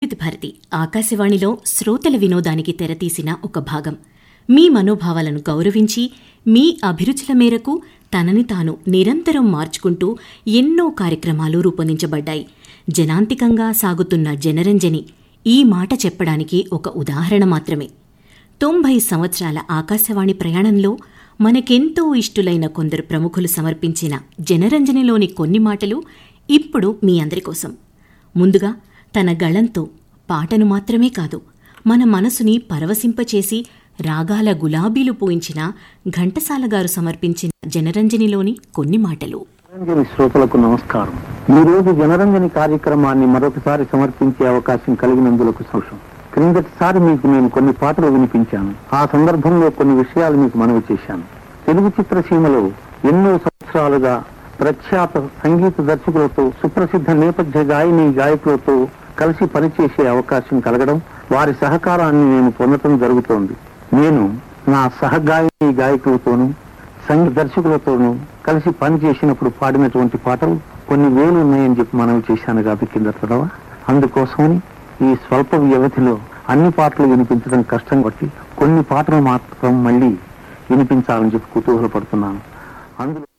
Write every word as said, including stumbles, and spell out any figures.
వివిధ భారతి ఆకాశవాణిలో శ్రోతల వినోదానికి తెరతీసిన ఒక భాగం. మీ మనోభావాలను గౌరవించి మీ అభిరుచుల మేరకు తనని తాను నిరంతరం మార్చుకుంటూ ఎన్నో కార్యక్రమాలు రూపొందించబడ్డాయి. జనాంతికంగా సాగుతున్న జనరంజని ఈ మాట చెప్పడానికి ఒక ఉదాహరణ మాత్రమే. తొంభై సంవత్సరాల ఆకాశవాణి ప్రయాణంలో మనకెంతో ఇష్టులైన కొందరు ప్రముఖులు సమర్పించిన జనరంజనిలోని కొన్ని మాటలు ఇప్పుడు మీ అందరి కోసం. ముందుగా తన గళంతో పాటను మాత్రమే కాదు, మన మనసుని పరవశింపచేసి రాగాల గులాబీలు పూయించిన ఘంటసాల గారు సమర్పించిన జనరంజనిలోని కొన్ని మాటలు. జనరంజని శ్రోతలకు నమస్కారం. ఈ రోజు జనరంజని కార్యక్రమాన్ని మరొకసారి సమర్పించే అవకాశం కలిగినందులకు సంతోషం. క్రిందటిసారి మీకు నేను కొన్ని పాటలు వినిపించాను. ఆ సందర్భంలో కొన్ని విషయాలు మీకు మనవి చేశాను. తెలుగు చిత్రసీమలో ఎన్నో సంవత్సరాలుగా ప్రఖ్యాత సంగీత దర్శకులతో, సుప్రసిద్ధ నేపథ్య గాయని గాయకులతో కలిసి పనిచేసే అవకాశం కలగడం, వారి సహకారాన్ని నేను పొందడం జరుగుతోంది. నేను నా సహగాయని గాయకులతోనూ సంగీత దర్శకులతోనూ కలిసి పనిచేసినప్పుడు పాడినటువంటి పాటలు కొన్ని వేలు ఉన్నాయని చెప్పి మనవి చేశాను కాదు కింద చదవ. అందుకోసమని ఈ స్వల్ప వ్యవధిలో అన్ని పాటలు వినిపించడం కష్టం బట్టి కొన్ని పాటలు మాత్రం మళ్ళీ వినిపించాలని చెప్పి కుతూహలపడుతున్నాను. అందులో